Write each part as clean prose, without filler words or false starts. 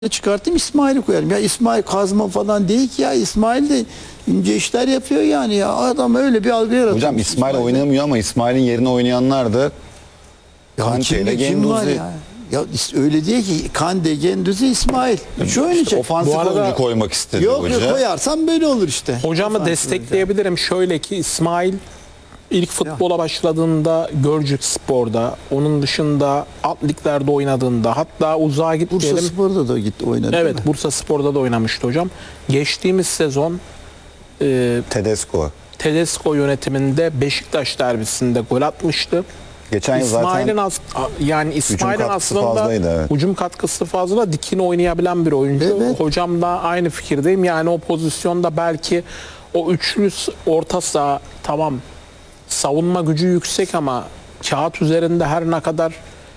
çıkartayım, İsmail'i koyarım. Ya İsmail kazma falan değil ki ya. İsmail de ince işler yapıyor yani ya. Adam öyle bir algı yaratıyor. Hocam İsmail oynamıyor ama İsmail'in yerine oynayanlar da Kante ile kim var Gendouzi. ya? Ya öyle değil ki. Kante, Gendouzi, İsmail. Şu oynayacak. Ofansif Bu arada- oyuncu koymak istedi Yok hoca. koyarsan böyle olur işte. Hocamı Ofansif destekleyebilirim. Şöyle ki İsmail ilk futbola başladığında Gölcük Spor'da, onun dışında alt liglerde oynadığında, hatta uzağa Bursa gitmeyelim. Spor'da da gitti oynadı. Evet, değil mi? Bursa Spor'da da oynamıştı hocam. Geçtiğimiz sezon Tedesco. Tedesco yönetiminde Beşiktaş derbisinde gol atmıştı. Geçen yıl İsmail'in zaten İsmail'in katkısı aslında fazlaydı, evet. hücum katkısı fazla, dikine oynayabilen bir oyuncu. Evet. Hocam da aynı fikirdeyim. Yani o pozisyonda belki o üçlü orta saha, tamam savunma gücü yüksek ama kağıt üzerinde her ne kadar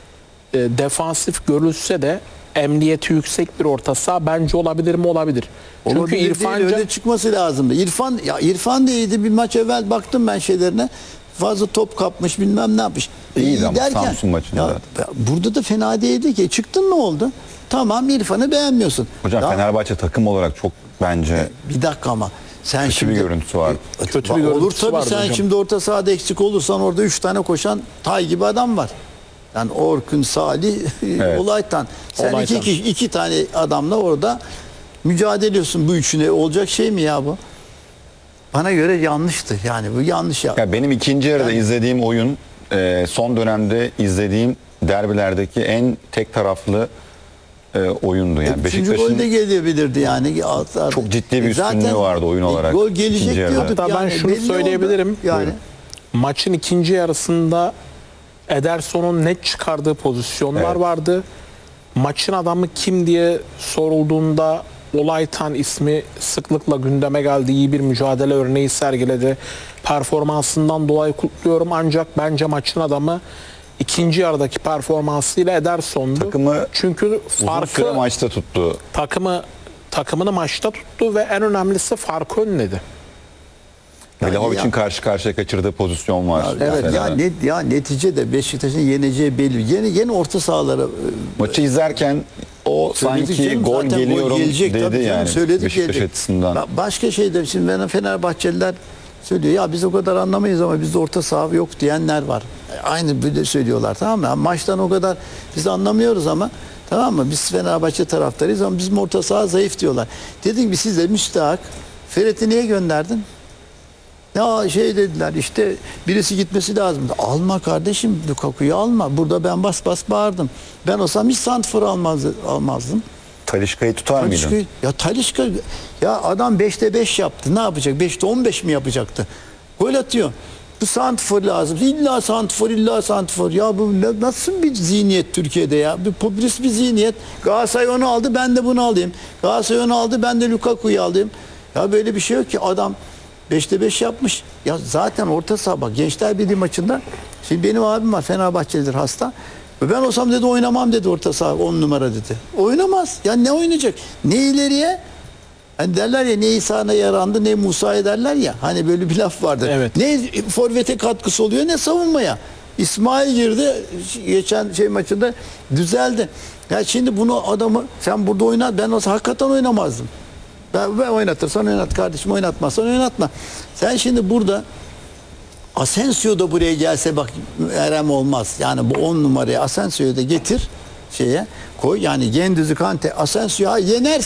defansif görülse de emniyeti yüksek bir orta saha bence olabilir mi? Olabilir. Çünkü Olabilir değil, İrfan öyle çıkması lazımdı. İrfan da iyiydi, bir maç evvel baktım ben şeylerine. Fazla top kapmış, bilmem ne yapmış. İyiydi ama Samsun maçında. Ya burada da fena değildi ki. Çıktın ne oldu? Tamam, İrfan'ı beğenmiyorsun. Hocam Ya, Fenerbahçe takım olarak çok bence bir dakika ama sen kötü bir görüntüsü var. Kötü bir Olur görüntüsü tabii, vardı sen hocam. şimdi orta sahada eksik olursan orada 3 tane koşan Tay gibi adam var. Yani Orkun, Salih, Evet. Olaytan. Sen Olaytan. iki tane adamla orada mücadele ediyorsun, bu üçüne. Olacak şey mi ya bu? Bana göre yanlıştı. Yani bu yanlış ya. Ya benim ikinci yarıda izlediğim oyun son dönemde izlediğim derbilerdeki en tek taraflı oyundu. Yani Üçüncü gol de gelebilirdi yani. çok ciddi bir üstünlüğü vardı oyun olarak. Gol gelecek İkinci yarıda. diyorduk Hatta ben yani. şunu Belli oldu. söyleyebilirim. Yani. Buyurun. Maçın ikinci yarısında Ederson'un net çıkardığı pozisyonlar Evet. vardı. Maçın adamı kim diye sorulduğunda Olaytan ismi sıklıkla gündeme geldi. İyi bir mücadele örneği sergiledi. Performansından dolayı kutluyorum, ancak bence maçın adamı ikinci yarıdaki performansıyla Ederson'du. Takımı Çünkü uzun süre maçta tuttu. takımını maçta tuttu ve en önemlisi farkı önledi. Vlahovic'in karşı karşıya kaçırdığı pozisyon var. Evet mesela. ya neticede Beşiktaş'ın yeneceği belli. Yeni orta sahalara Maçı izlerken o söyledik sanki canım, gol zaten geliyorum gelecek tabii dedi canım, yani söyledik Beşiktaş gelecek. açısından. Başka şey de şimdi bana Fenerbahçeliler söylüyor ya, biz o kadar anlamayız ama bizde orta saha yok diyenler var. Aynı böyle söylüyorlar, tamam mı? Maçtan o kadar biz anlamıyoruz ama, tamam mı? Biz Fenerbahçe taraftarıyız ama bizim orta saha zayıf diyorlar. Dedim ki siz de müstahak. Ferhat'ı niye gönderdin? Ya şey dediler işte, birisi gitmesi lazım. Alma kardeşim, Lukaku'yu alma. Burada ben bas bas bağırdım. Ben olsam hiç santrfor almazdım. Talisca'yı tutar mıydın? Ya Talisca, ya adam 5'te 5 yaptı. Ne yapacak? 5'te 15 mi yapacaktı? Gol atıyor. Bu santrfor lazım. İlla santrfor. Ya bu nasıl bir zihniyet Türkiye'de ya? Bir popülist bir zihniyet. Galatasaray onu aldı, ben de bunu alayım. Galatasaray onu aldı, ben de Lukaku'yu alayım. Ya böyle bir şey yok ki. Adam 5'te 5 yapmış. Ya zaten orta saha, bak Gençler Birliği maçında, şimdi benim abim var, Fenerbahçelidir, hasta. Ben olsam dedi oynamam dedi, orta saha 10 numara dedi. Oynamaz. Ya ne oynayacak? Ne ileriye? Hani derler ya, ne İsa'na yarandı ne Musa'ya derler ya. Hani böyle bir laf vardır. Evet. Ne forvete katkısı oluyor ne savunmaya. İsmail girdi geçen maçında, düzeldi. Ya şimdi bunu adamı sen burada oynat, ben olsa hakikaten oynamazdım. Ben oynatırsan oynat kardeşim, oynatmazsan oynatma. Sen şimdi burada Asensio da buraya gelse bak Erem olmaz. Yani bu 10 numarayı Asensio'yu da getir koy. Yani Gendouzi, Kante, Asensio'yu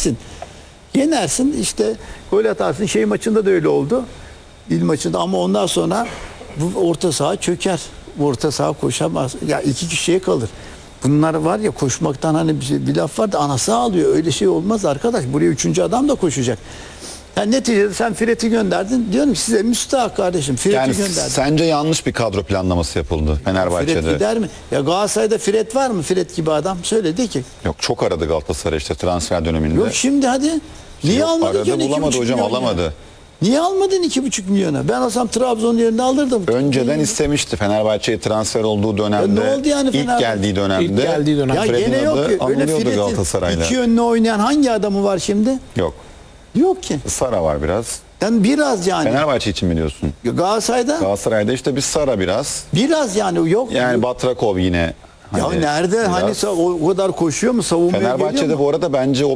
yenersin işte, gol atarsın. Maçında da öyle oldu. İl maçında, ama ondan sonra bu orta saha çöker. Bu orta saha koşamaz. Ya iki kişiye kalır. Bunlar var ya, koşmaktan hani bir laf var da anası ağlıyor. Öyle şey olmaz arkadaş. Buraya üçüncü adam da koşacak. Yani neticede sen Fred'i gönderdin. Diyorum ki size müstahak kardeşim. Fred'i Yani gönderdin. sence yanlış bir kadro planlaması yapıldı Fenerbahçe'de? Fred gider mi? Ya Galatasaray'da Fred var mı? Fred gibi adam. Söyledi ki. Yok, çok aradı Galatasaray işte transfer döneminde. Yok şimdi hadi. Niye Yok, almadın ki? aradı, 2,5 bulamadı hocam, milyon ya? alamadı. Niye almadın 2,5 milyona? Ben olsam Trabzon yerine alırdım. Önceden istemişti Fenerbahçe'ye transfer olduğu dönemde. Ya ne oldu yani ilk Fenerbahçe? geldiği dönemde. İlk geldiği dönem. Ya Fred'in gene yok adı ki. Öyle anılıyordu Fred'in Galatasaray'la. iki yönlü oynayan hangi adamı var şimdi? Yok. Yok ki. Sara var biraz. Yani biraz yani. Fenerbahçe için mi diyorsun? Galatasaray'da Galatasaray'da işte bir Sara biraz. biraz yani yok. Yani Batrakov yine Ya nerede biraz- hani o kadar koşuyor mu savunmaya geliyor Fenerbahçe'de mu? bu arada bence o